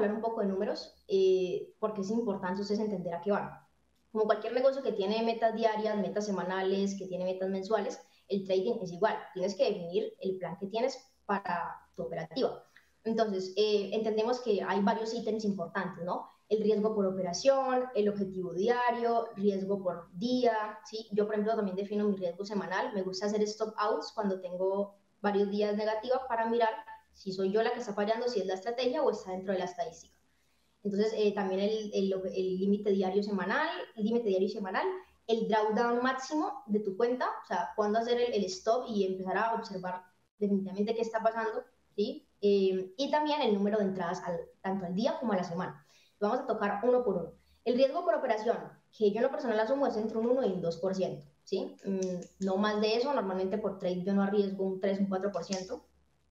hablar un poco de números, porque es importante ustedes entender a qué van. Como cualquier negocio que tiene metas diarias, metas semanales, que tiene metas mensuales, el trading es igual. Tienes que definir el plan que tienes para tu operativa. Entonces, entendemos que hay varios ítems importantes, ¿no? El riesgo por operación, el objetivo diario, riesgo por día, ¿sí? Yo, por ejemplo, también defino mi riesgo semanal. Me gusta hacer stop outs cuando tengo varios días negativos para mirar si soy yo la que está fallando, si es la estrategia o está dentro de la estadística. Entonces, también el límite diario semanal, límite diario y semanal, el drawdown máximo de tu cuenta, o sea, cuándo hacer el stop y empezar a observar definitivamente qué está pasando, ¿sí? Y también el número de entradas tanto al día como a la semana. Vamos a tocar uno por uno. El riesgo por operación, que yo en lo personal asumo, es entre un 1 y un 2%, ¿sí? No más de eso, normalmente por trade yo no arriesgo un 3, un 4%.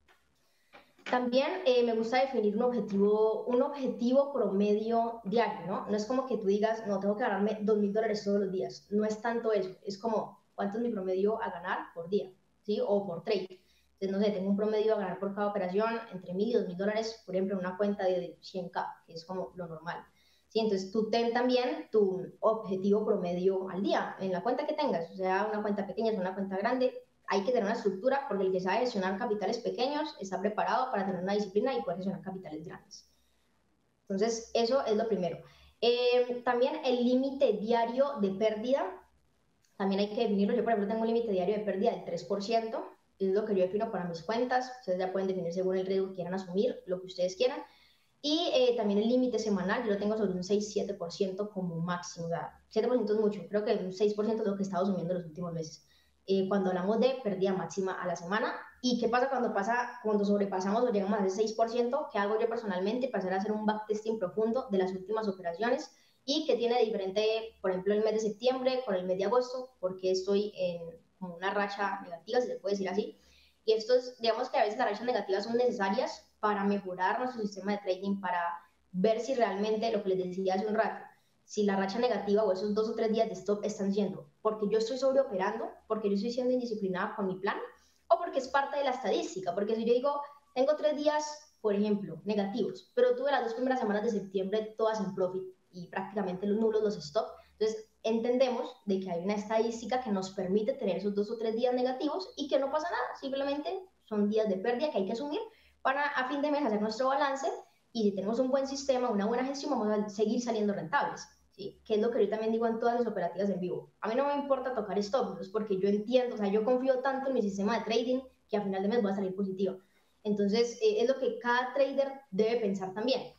También me gusta definir un objetivo promedio diario, ¿no? No es como que tú digas, no, tengo que ganarme $2,000 todos los días. No es tanto eso, es como, ¿cuánto es mi promedio a ganar por día? ¿Sí? O por trade. Entonces, no sé, tengo un promedio a ganar por cada operación entre $1,000 y $2,000, por ejemplo, en una cuenta de 100K, que es como lo normal. ¿Sí? Entonces, tú ten también tu objetivo promedio al día en la cuenta que tengas, o sea, una cuenta pequeña, una cuenta grande, hay que tener una estructura porque el que sabe gestionar capitales pequeños está preparado para tener una disciplina y poder gestionar capitales grandes. Entonces, eso es lo primero. También el límite diario de pérdida, también hay que definirlo. Yo, por ejemplo, tengo un límite diario de pérdida del 3%, es lo que yo defino para mis cuentas. Ustedes ya pueden definir según el riesgo que quieran asumir, lo que ustedes quieran. Y también el límite semanal, yo lo tengo sobre un 6-7% como máximo. O sea, 7% es mucho, creo que un 6% es lo que he estado asumiendo los últimos meses. Cuando hablamos de pérdida máxima a la semana. ¿Y qué pasa cuando sobrepasamos o llegamos a ese 6%? ¿Qué hago yo personalmente? Pasar a hacer un backtesting profundo de las últimas operaciones y qué tiene de diferente, por ejemplo, el mes de septiembre con el mes de agosto, porque estoy en como una racha negativa, si se puede decir así. Y esto es, digamos que a veces las rachas negativas son necesarias para mejorar nuestro sistema de trading, para ver si realmente, lo que les decía hace un rato, si la racha negativa o esos 2 o 3 días de stop están siendo porque yo estoy sobreoperando, porque yo estoy siendo indisciplinada con mi plan, o porque es parte de la estadística. Porque si yo digo, tengo 3 días, por ejemplo, negativos, pero tuve las 2 primeras semanas de septiembre todas en profit y prácticamente los nulos los stop, entonces entendemos de que hay una estadística que nos permite tener esos 2 o 3 días negativos y que no pasa nada, simplemente son días de pérdida que hay que asumir para a fin de mes hacer nuestro balance, y si tenemos un buen sistema, una buena gestión, vamos a seguir saliendo rentables, ¿sí? Que es lo que yo también digo en todas mis operativas en vivo. A mí no me importa tocar stop loss porque yo entiendo, o sea, yo confío tanto en mi sistema de trading que a final de mes voy a salir positivo. Entonces, es lo que cada trader debe pensar también.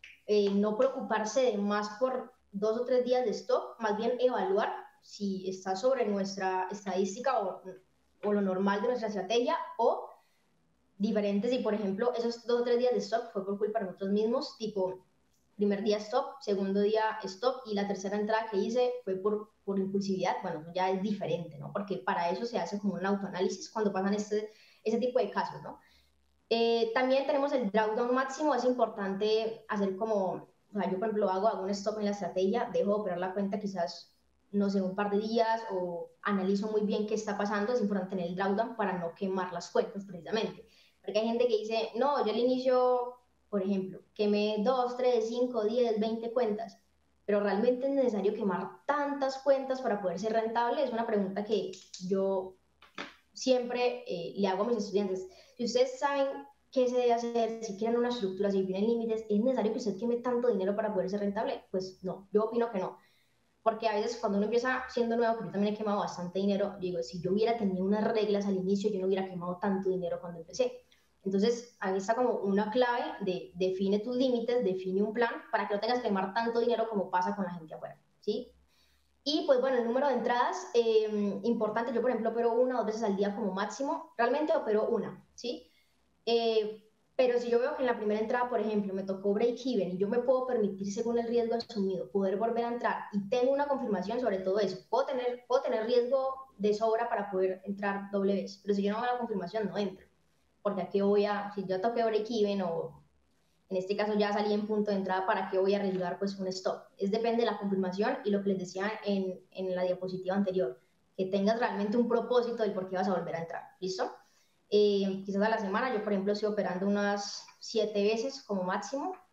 No preocuparse de más por 2 o 3 días de stop, más bien evaluar si está sobre nuestra estadística o lo normal de nuestra estrategia, o diferentes. Y por ejemplo, esos 2 o 3 días de stop fue por culpa de nosotros mismos, tipo, primer día stop, segundo día stop, y la tercera entrada que hice fue por impulsividad. Bueno, ya es diferente, ¿no? Porque para eso se hace como un autoanálisis cuando pasan ese tipo de casos, ¿no? También tenemos el drawdown máximo. Es importante hacer como, o sea, yo por ejemplo hago un stop en la estrategia, dejo de operar la cuenta quizás, no sé, un par de días, o analizo muy bien qué está pasando. Es importante tener el drawdown para no quemar las cuentas precisamente, porque hay gente que dice, no, yo al inicio, por ejemplo, quemé 2, 3, 5, 10, 20 cuentas, pero realmente es necesario quemar tantas cuentas para poder ser rentable. Es una pregunta que yo siempre le hago a mis estudiantes. Si ustedes saben qué se debe hacer, si quieren una estructura, si tienen límites, ¿es necesario que usted queme tanto dinero para poder ser rentable? Pues no, yo opino que no. Porque a veces cuando uno empieza siendo nuevo, que yo también he quemado bastante dinero, digo, si yo hubiera tenido unas reglas al inicio, yo no hubiera quemado tanto dinero cuando empecé. Entonces, ahí está como una clave de define tus límites, define un plan para que no tengas que quemar tanto dinero como pasa con la gente afuera, ¿sí? Y pues bueno, el número de entradas, importante. Yo por ejemplo opero 1 o 2 veces al día como máximo, realmente opero una, ¿sí? Eh, pero si yo veo que en la primera entrada, por ejemplo, me tocó break-even y yo me puedo permitir, según el riesgo asumido, poder volver a entrar y tengo una confirmación sobre todo eso, puedo tener riesgo de sobra para poder entrar doble vez, pero si yo no veo la confirmación, no entro, porque aquí si yo toqué break-even, o en este caso ya salí en punto de entrada, ¿para qué voy a arriesgar pues un stop? Es depende de la confirmación y lo que les decía en la diapositiva anterior, que tengas realmente un propósito del por qué vas a volver a entrar, ¿listo? Quizás a la semana, yo por ejemplo estoy operando unas 7 veces como máximo,